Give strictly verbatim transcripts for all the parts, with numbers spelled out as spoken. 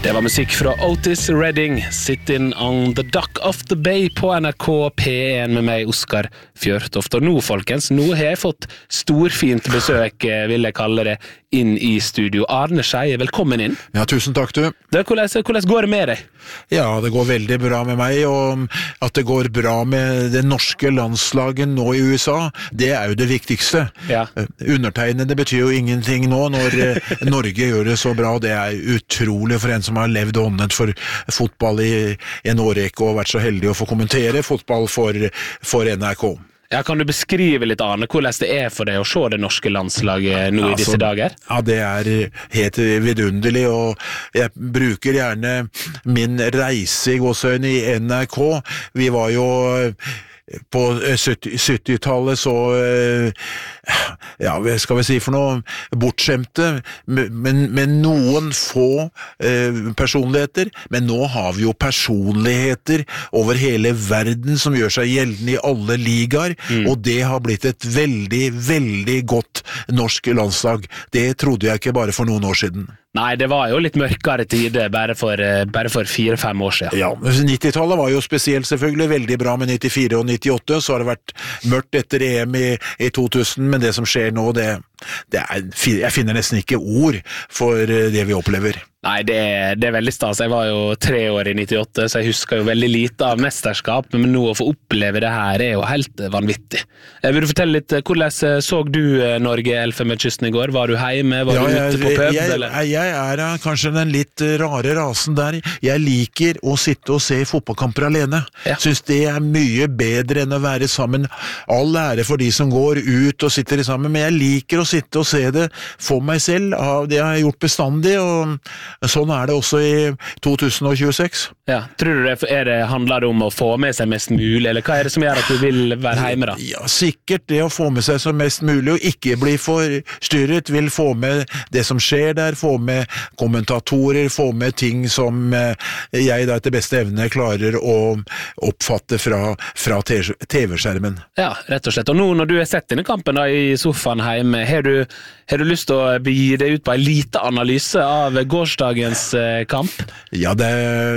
Det var musikk fra Otis Redding, Sitting on the Dock of the Bay på N R K P en med meg, Oskar Fjørtoft. Og nå, folkens, nå har jeg fått storfint besøk, vil jeg kalle det, inn i studio. Arne Scheie, velkommen inn. Ja, tusen takk du. Det, hvordan, hvordan går det med deg? Ja, det går veldig bra med meg, og at det går bra med det norske landslaget nå i U S A, det er jo det viktigste. Ja. Undertegnede betyr jo ingenting nå når Norge gjør det så bra, det er utrolig for en som har levd åndet for fotball i en årrekke og vært så heldig å få kommentere fotball for, for N R K. Ja, kan du beskrive litt, Arne, hvordan det er for deg å se det norske landslaget nå ja, i disse altså, dager? Ja, det er helt vidunderlig, og jeg bruker gjerne min reise i gåsøyne i N R K. Vi var jo på syttitallet så, ja, hva skal vi si for noe, bortskjemte, men med noen få eh, personligheter, men nå har vi jo personligheter over hele verden som gjør seg gjeldende i alle ligaer, mm. og det har blitt et veldig, veldig godt norsk landslag. Det trodde jeg ikke bare for noen år siden. Nei, det var jo litt mørkere tider bare for, bare for fire-fem år siden. Ja, nittitallet var jo spesielt selvfølgelig veldig bra med nittifire og nittiåtte, så har det vært mørkt etter E M i, i to tusen, men det som skjer nå, det, det er, jeg finner nesten ikke ord for det vi opplever. Nei, det er, det er veldig stas. Jeg var jo tre år i nittiåtte, så jeg husker jo veldig lite av mesterskap, men nå å få oppleve det her er jo helt vanvittig. Jeg vil fortelle litt, hvordan så du Norge Elfenbenskysten i går? Var du hjemme? Var ja, du ute på pub? Jeg, eller? jeg er kanskje den litt rare rasen der. Jeg liker å sitte og se fotballkamper alene. Ja. Synes det er mye bedre enn å være sammen. All ære for de som går ut og sitter sammen, men jeg liker å sitte og se det for meg selv. Det har jeg gjort bestandig, og sånn er det også i to tusen tjueseks. Ja, tror du det, er det handler det om å få med seg mest mulig, eller hva er det som gjør at du vil være hjemme da? Ja, sikkert det å få med seg så mest mulig, og ikke bli forstyrret, vil få med det som skjer der, få med kommentatorer, få med ting som jeg da etter beste evne klarer å oppfatte fra, fra T V-skjermen. Ja, rett og slett. Og nå når du har sett denne kampen da, i sofaen hjemme, har du, har du lyst til å begi deg ut på en lite analyse av gårsdagens kamp? Ja, det,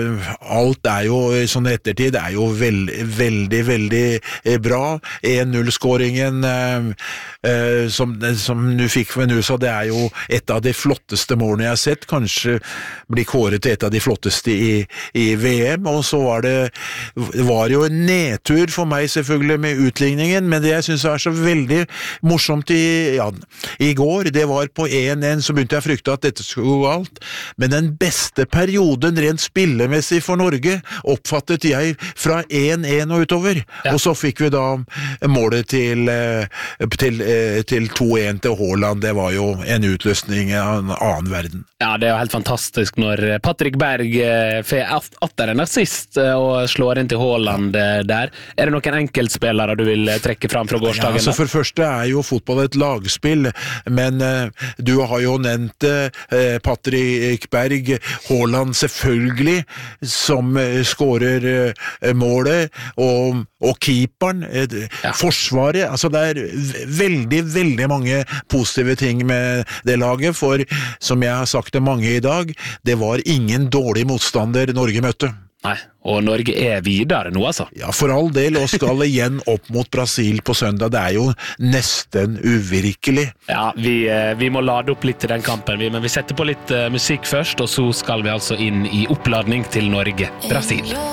alt er jo sånn ettertid, det er jo veld, veldig, veldig bra. en null-skåringen eh, som, som du fikk med U S A, det er jo et av de flotteste målene jeg har sett, kanskje blir kåret til et av de flotteste i, i V M, og så var det, var jo en nedtur for meg selvfølgelig med utligningen, men det jeg synes er så veldig morsomt i, ja, i går, det var på en en, så begynte jeg å frykte at dette skulle gå alt, men den beste perioden rent spillemessig for Norge oppfattet jeg fra en en og utover, ja. Og så fikk vi da målet til, til, til to en til Haaland. Det var jo en utløsning av en annen verden. Ja, det er jo helt fantastisk når Patrick Berg får atter en assist og slår inn til Haaland der. Er det noen enkeltspillere du vil trekke fram fra gårsdagen? Ja, altså for første er jo fotball et lagspill, men uh, du har jo nevnt uh, Patrick Berg, Haaland selvfølgelig, som uh, skårer uh, målet, og, og keeperen, uh, ja. Forsvaret, altså det er veldig, veldig mange positive ting med det laget, for som jeg har sagt det mange i dag, det var ingen dårlig motstander Norge møtte. Nei, og Norge er videre nå, altså. Ja, for all del, og skal igjen opp mot Brasil på søndag. Det er jo nesten uvirkelig. Ja, vi, vi må lade opp litt til den kampen, men vi setter på litt uh, musikk først, og så skal vi altså inn i oppladning til Norge, Brasil.